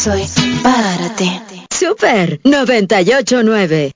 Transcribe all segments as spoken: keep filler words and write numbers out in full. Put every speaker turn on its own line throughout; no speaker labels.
Soy para ti.
Super noventa y ocho nueve.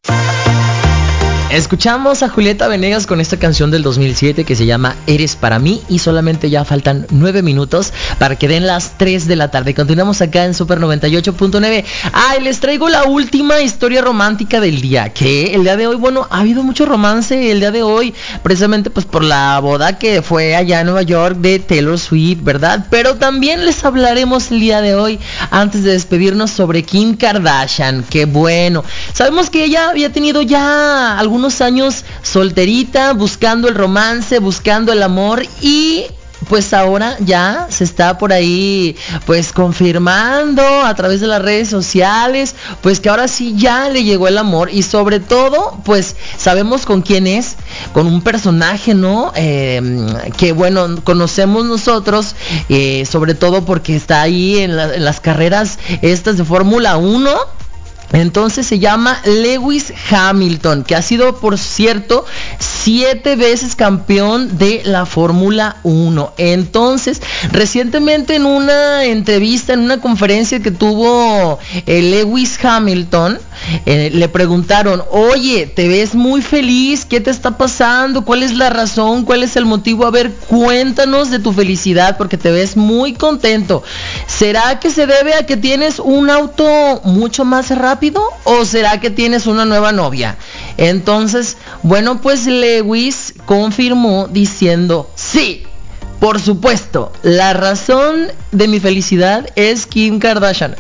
Escuchamos a Julieta Venegas con esta canción del dos mil siete que se llama Eres para mí, y solamente ya faltan nueve minutos para que den las tres de la tarde. Continuamos acá en Super noventa y ocho punto nueve. Ay, les traigo la última historia romántica del día, que el día de hoy, bueno, ha habido mucho romance el día de hoy, precisamente pues por la boda que fue allá en Nueva York de Taylor Swift, ¿verdad? Pero también les hablaremos el día de hoy, antes de despedirnos, sobre Kim Kardashian, que bueno, sabemos que ella había tenido ya algunos años solterita, buscando el romance, buscando el amor, y pues ahora ya se está por ahí pues confirmando a través de las redes sociales, pues que ahora sí ya le llegó el amor, y sobre todo pues sabemos con quién es, con un personaje, ¿no? Eh, que bueno, conocemos nosotros, eh, sobre todo porque está ahí en, la, en las carreras estas de Fórmula uno. Entonces se llama Lewis Hamilton, que ha sido, por cierto, siete veces campeón de la Fórmula uno. Entonces, recientemente en una entrevista, en una conferencia que tuvo eh, Lewis Hamilton, eh, le preguntaron: oye, te ves muy feliz, ¿qué te está pasando? ¿Cuál es la razón? ¿Cuál es el motivo? A ver, cuéntanos de tu felicidad, porque te ves muy contento. ¿Será que se debe a que tienes un auto mucho más rápido? ¿O será que tienes una nueva novia? Entonces, bueno, pues Lewis confirmó diciendo: sí, por supuesto, la razón de mi felicidad es Kim Kardashian.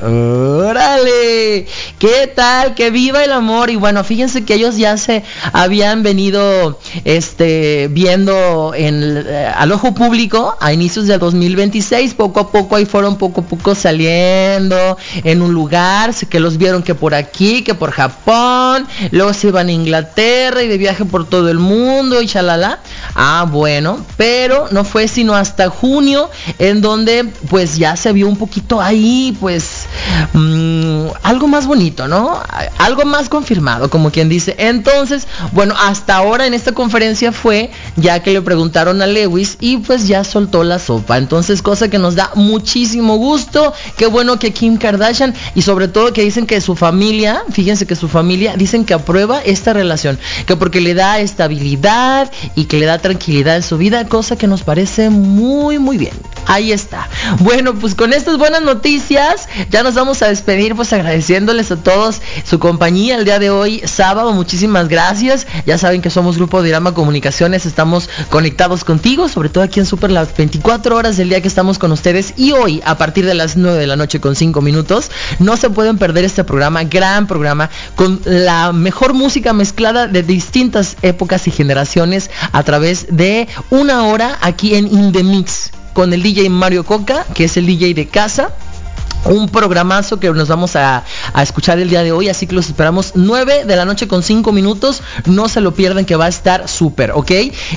¡Órale! ¿Qué tal? ¡Que viva el amor! Y bueno, fíjense que ellos ya se habían venido este, viendo en, eh, al ojo público a inicios del dos mil veintiséis. Poco a poco ahí fueron poco a poco saliendo en un lugar, que los vieron que por aquí, que por Japón, luego se iban a Inglaterra y de viaje por todo el mundo y chalala. Ah, bueno, pero no fue sino hasta junio en donde pues ya se vio un poquito ahí, pues mmm, algo más bonito, ¿no? Algo más confirmado, como quien dice. Entonces, bueno, hasta ahora en esta conferencia fue ya que le preguntaron a Lewis y pues ya soltó la sopa. Entonces, cosa que nos da muchísimo gusto. Qué bueno que Kim Kardashian, y sobre todo que dicen que su familia, fíjense que su familia dicen que aprueba esta relación, que porque le da estabilidad y que le da tranquilidad en su vida, cosa que nos parece muy muy bien. Ahí está. Bueno, pues con estas buenas noticias ya nos vamos a despedir, pues agradeciéndoles a todos su compañía el día de hoy, sábado. Muchísimas gracias. Ya saben que somos Grupo Dirama Comunicaciones, estamos conectados contigo, sobre todo aquí en Super, las veinticuatro horas del día que estamos con ustedes. Y hoy a partir de las nueve de la noche con cinco minutos no se pueden perder este programa, gran programa, con la mejor música mezclada de distintas épocas y generaciones a través de una hora aquí en In The Mix, con el D J Mario Coca, que es el D J de casa. Un programazo que nos vamos a, a escuchar el día de hoy, así que los esperamos nueve de la noche con cinco minutos. No se lo pierdan, que va a estar súper, ¿ok?